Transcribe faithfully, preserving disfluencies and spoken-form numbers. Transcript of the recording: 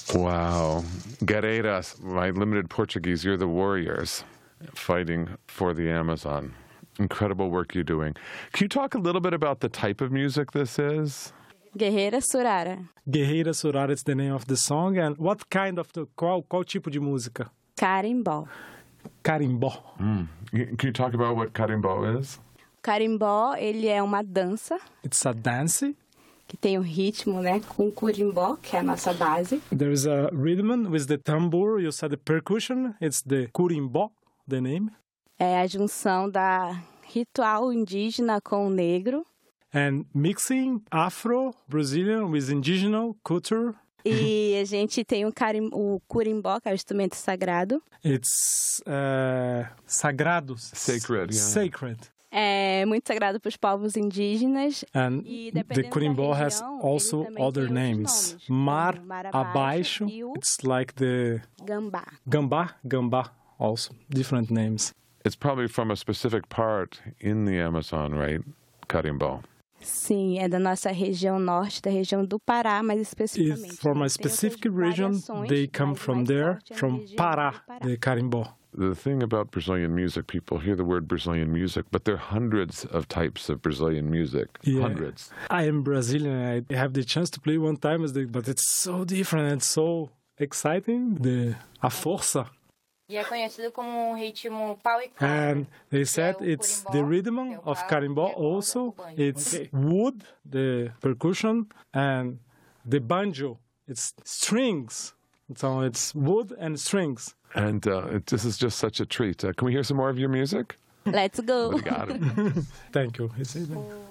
Wow. Guerreiras, my limited Portuguese, you're the warriors fighting for the Amazon. Incredible work you're doing. Can you talk a little bit about the type of music this is? Guerreira Surara. Guerreira Surara is the name of the song. And what kind of the, qual, qual tipo de música? Carimbó. Carimbó. Mm. Can you talk about what carimbó is? Carimbó, ele é uma dança. It's a dance. Que tem o ritmo, né, com o curimbó, que é a nossa base. There is a rhythm with the tambour. You said the percussion. It's the curimbó, the name. É a junção da ritual indígena com o negro. And mixing Afro-Brazilian with indigenous culture. E a gente tem o, carim, o curimbó, que é o instrumento sagrado. It's uh, sagrado. Sacred, yeah. Sacred. É muito sagrado para os povos indígenas. And e the curimbó has also other names. Nomes, Mar, Mar abaixo, it's like the... Gambá. Gambá, gambá also. Different names. It's probably from a specific part in the Amazon, right? Carimbó. Sim, é da nossa região norte, da região do Pará, mais especificamente. If from a specific region, they come from there, from Pará, the carimbó. The thing about Brazilian music, people hear the word Brazilian music, but there are hundreds of types of Brazilian music. Yeah. Hundreds. I am Brazilian. I have the chance to play one time, but it's so different and so exciting. The a força. E é conhecido como um ritmo pau e carro. And they said it's the rhythm of carimbó also. It's wood, the percussion, and the banjo. It's strings. So it's wood and strings. And uh, it, this is just such a treat. Uh, can we hear some more of your music? Let's go. Obrigado. Thank you.